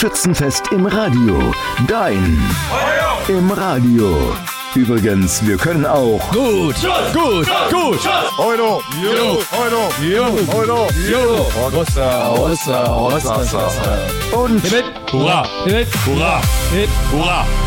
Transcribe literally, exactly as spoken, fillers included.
Schützenfest im Radio. Dein Feuer im Radio. Übrigens, wir können auch gut, gut, gut. Euro, Euro, Euro, Euro, Euro. Rossa, Rossa, Rossa, Rossa. und Hip, hurra, hip, hurra, hip, hurra.